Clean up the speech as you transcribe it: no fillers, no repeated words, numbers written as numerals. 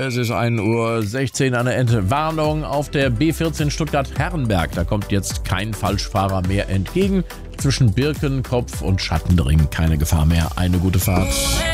Es ist 1:16 Uhr an der Entwarnung auf der B14 Stuttgart-Herrenberg. Da kommt jetzt kein Falschfahrer mehr entgegen. Zwischen Birkenkopf und Schattendring keine Gefahr mehr. Eine gute Fahrt.